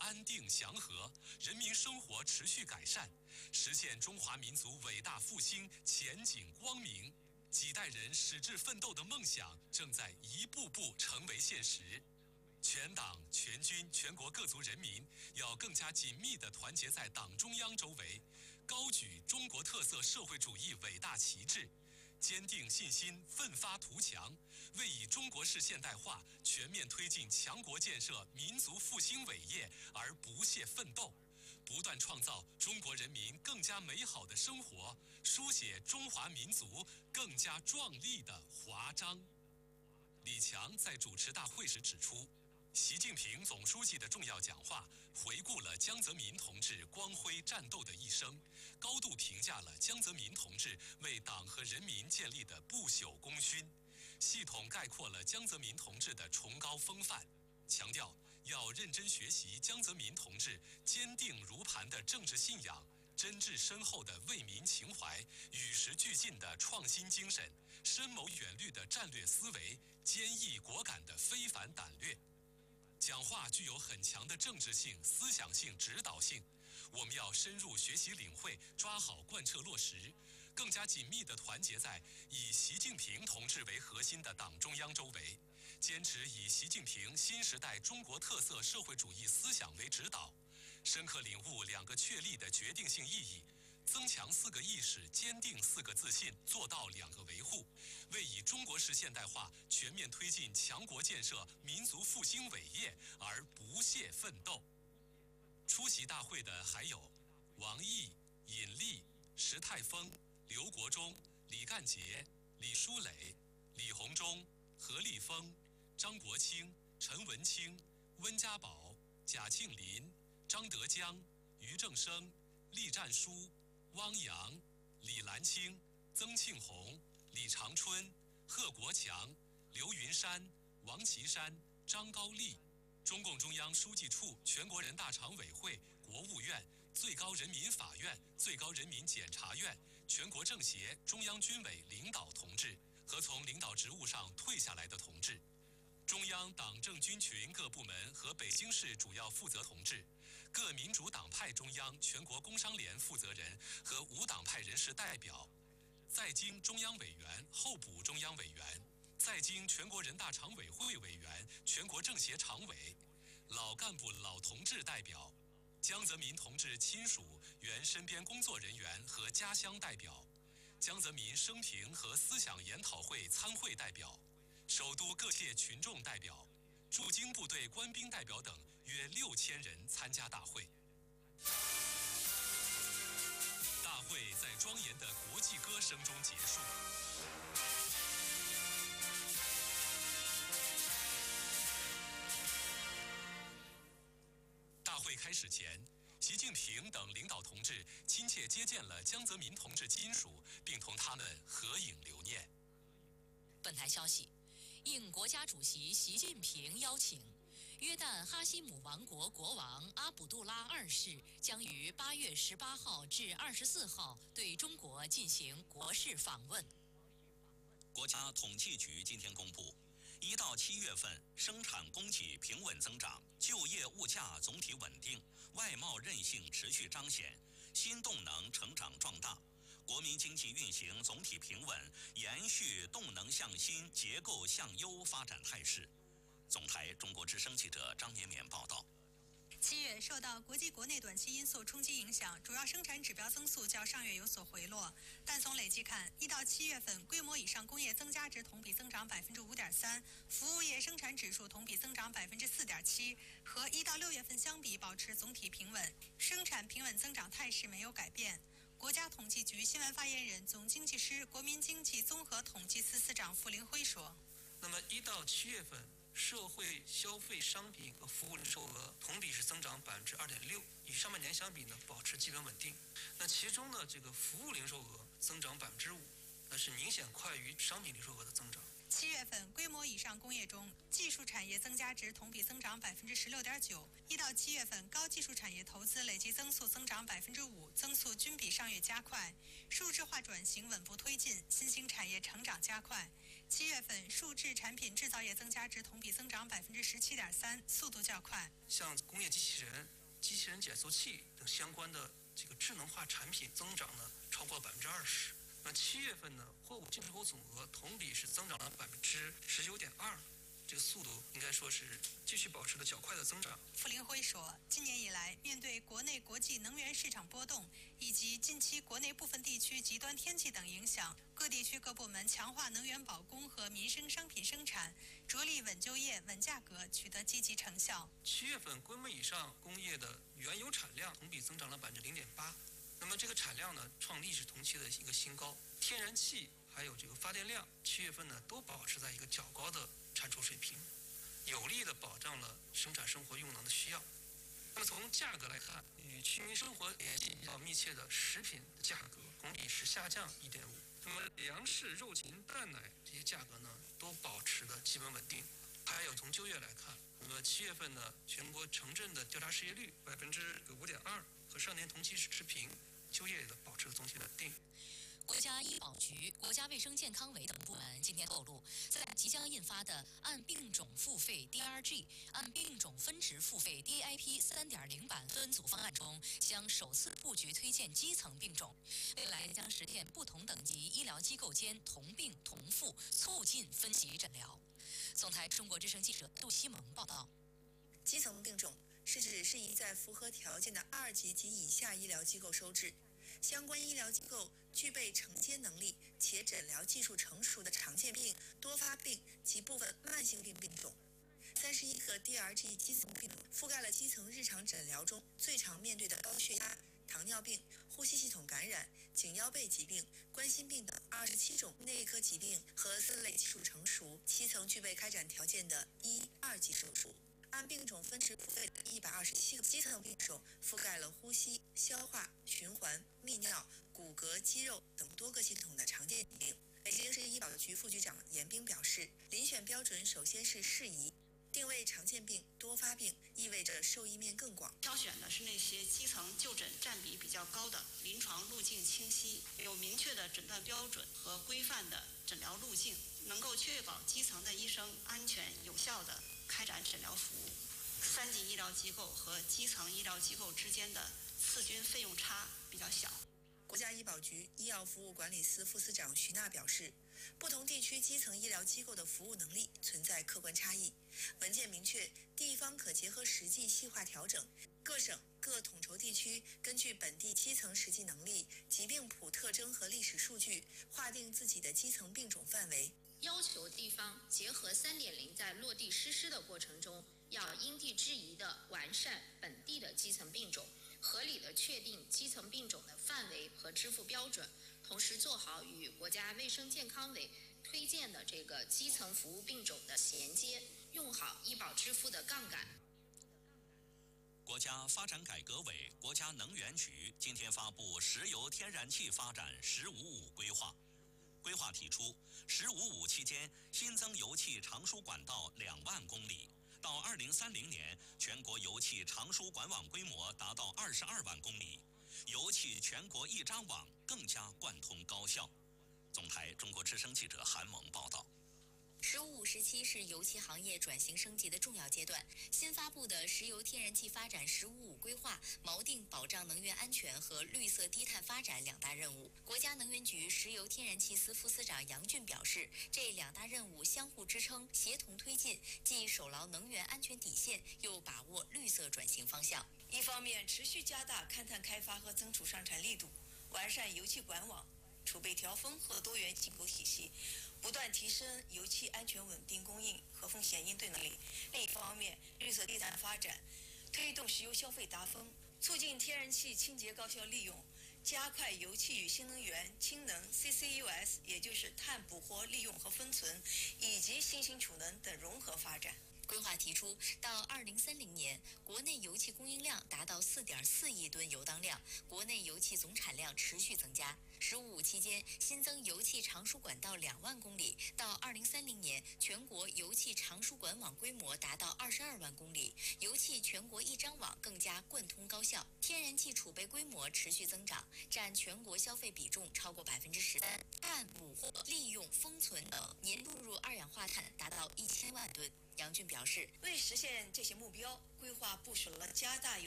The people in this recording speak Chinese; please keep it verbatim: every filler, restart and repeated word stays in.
安定祥和，人民生活持续改善，实现中华民族伟大复兴前景光明。几代人矢志奋斗的梦想正在一步步成为现实。全党全军全国各族人民要更加紧密地团结在党中央周围，高举中国特色社会主义伟大旗帜，坚定信心，奋发图强，为以中国式现代化全面推进强国建设、民族复兴伟业而不懈奋斗，不断创造中国人民更加美好的生活，书写中华民族更加壮丽的华章。李强在主持大会时指出，习近平总书记的重要讲话回顾了江泽民同志光辉战斗的一生，高度评价了江泽民同志为党和人民建立的不朽功勋，系统概括了江泽民同志的崇高风范，强调要认真学习江泽民同志坚定如磐的政治信仰、真挚深厚的为民情怀、与时俱进的创新精神、深谋远虑的战略思维、坚毅果敢的非凡胆略。讲话具有很强的政治性、思想性、指导性，我们要深入学习领会，抓好贯彻落实，更加紧密地团结在以习近平同志为核心的党中央周围，坚持以习近平新时代中国特色社会主义思想为指导，深刻领悟两个确立的决定性意义，增强四个意识，坚定四个自信，做到两个维护，为以中国式现代化全面推进强国建设、民族复兴伟业而不懈奋斗。出席大会的还有王毅、尹力、石泰峰、刘国中、李干杰、李书磊、李鸿忠、何立峰、张国清、陈文清、温家宝、贾庆林、张德江、于正声、栗战书、汪洋、李兰清、曾庆红、李长春、贺国强、刘云山、王岐山、张高丽，中共中央书记处、全国人大常委会、国务院、最高人民法院、最高人民检察院、全国政协、中央军委领导同志和从领导职务上退下来的同志，中央党政军群各部门和北京市主要负责同志，各民主党派中央、全国工商联负责人和无党派人士代表，在京中央委员、候补中央委员，在京全国人大常委会委员、全国政协常委，老干部、老同志代表，江泽民同志亲属、原身边工作人员和家乡代表，江泽民生平和思想研讨会参会代表，首都各界群众代表，驻京部队官兵代表等约六千人参加大会。大会在庄严的国际歌声中结束。大会开始前，习近平等领导同志亲切接见了江泽民同志亲属，并同他们合影留念。 本台消息，应国家主席习近平邀请，约旦哈希姆王国国王阿卜杜拉二世将于八月十八号至二十四号对中国进行国事访问。 国家统计局今天公布，一到七月份生产供给平稳增长，就业物价总体稳定，外贸韧性持续彰显，新动能成长壮大，国民经济运行总体平稳，延续动能向新、结构向优发展态势。总台中国之声记者张绵绵报道。 七月受到国际国内短期因素冲击影响，主要生产指标增速较上月有所回落，但从累计看，一到七月份规模以上工业增加值同比增长百分之五点三，服务业生产指数同比增长百分之四点七，和一到六月份相比保持总体平稳，生产平稳增长态势没有改变。国家统计局新闻发言人、总经济师、国民经济综合统计司司长傅林辉说：“ 那么一到七月份。”社会消费商品和服务零售额同比是增长百分之二点六，与上半年相比呢，保持基本稳定。那其中呢，这个服务零售额增长百分之五，那是明显快于商品零售额的增长。 七月份规模以上工业中，技术产业增加值同比增长百分之十六点九。一到七月份高技术产业投资累计增速增长百分之五，增速均比上月加快。数字化转型稳步推进，新兴产业成长加快。七月份数制产品制造业增加值同比增长百分之十七点三，速度较快。 像工业机器人、机器人减速器等相关的这个智能化产品增长呢超过百分之二十。那七月份呢，货物进出口总额同比是增长了百分之十九点二，这个速度应该说是继续保持了较快的增长。 傅林辉说，今年以来，面对国内国际能源市场波动以及近期国内部分地区极端天气等影响，各地区各部门强化能源保供和民生商品生产，着力稳就业、稳价格，取得积极成效。 七月份规模以上工业的原油产量同比增长了百分之零点八。那么这个产量呢，创历史同期的一个新高。天然气还有这个发电量，七月份呢都保持在一个较高的产出水平，有力的保障了生产生活用能的需要。那么从价格来看，与居民生活联系比较密切的食品的价格同比是下降一点五。那么粮食、肉禽、蛋奶这些价格呢都保持的基本稳定。还有从就业来看，那么七月份呢，全国城镇的调查失业率百分之五点二，和上年同期是持平，就业的保持了总体稳定。 国家医保局、国家卫生健康委等部门今天透露，在即将印发的按病种付费 D R G、按病种分值付费 D I P 三点零 版分组方案中，将首次布局推荐基层病种，未来将实现不同等级医疗机构间同病同付，促进分级诊疗。总台中国之声记者杜西蒙报道。 基层病种是指适宜在符合条件的二级及以下医疗机构收治，相关医疗机构具备承接能力且诊疗技术成熟的常见病、多发病及部分慢性病病种。三十一个 D R G 基层病种覆盖了基层日常诊疗中最常面对的高血压、糖尿病、呼吸系统感染、颈腰背疾病、冠心病等二十七种内科疾病和四类技术成熟、基层具备开展条件的一、二级手术。按病种分值付费的一百二十七个基层病种覆盖了呼吸、消化、循环、泌尿、骨骼、肌肉等多个系统的常见疾病。北京市医保局副局长严彬表示，遴选标准首先是适宜，定位常见病、多发病，意味着受益面更广。 挑选的是那些基层就诊占比比较高的、临床路径清晰、有明确的诊断标准和规范的诊疗路径，能够确保基层的医生安全有效地开展诊疗服务。三级医疗机构和基层医疗机构之间的次均费用差比较小。 国家医保局医药服务管理司副司长徐娜表示，不同地区基层医疗机构的服务能力存在客观差异，文件明确地方可结合实际细化调整，各省各统筹地区根据本地基层实际能力、疾病谱特征和历史数据，划定自己的基层病种范围， 要求地方结合 三点零 在落地实施的过程中，要因地制宜地完善本地的基层病种，合理地确定基层病种的范围和支付标准，同时做好与国家卫生健康委推荐的这个基层服务病种的衔接，用好医保支付的杠杆。 国家发展改革委、国家能源局今天发布石油天然气发展“十五五”规划。规划提出，“十五五”期间新增油气长输管道两万公里，到二零三零年，全国油气长输管网规模达到二十二万公里，油气全国一张网更加贯通高效。总台中国之声记者韩萌报道。 十五五时期是油气行业转型升级的重要阶段。新发布的石油天然气发展“十五五”规划锚定保障能源安全和绿色低碳发展两大任务。国家能源局石油天然气司副司长杨俊表示，这两大任务相互支撑，协同推进，既守牢能源安全底线，又把握绿色转型方向。 一方面，持续加大勘探开发和增储上产力度，完善油气管网、储备调峰和多元进口体系，不断提升油气安全稳定供应和风险应对能力。另一方面，绿色低碳发展，推动石油消费达峰，促进天然气清洁高效利用，加快油气与新能源、氢能、C C U S， 也就是碳捕获、利用和分存，以及新型储能等融合发展。 规划提出，到二零三零年，国内油气供应量达到四点四亿吨油当量，国内油气总产量持续增加。“十五五”期间新增油气长输管道两万公里，到二零三零年，全国油气长输管网规模达到二十二万公里，油气全国一张网更加贯通高效。天然气储备规模持续增长，占全国消费比重超过百分之十三，按捕获、利用、封存等年录入二氧化碳达到一千万吨。杨俊表示， 为实现这些目标，规划部署了加大油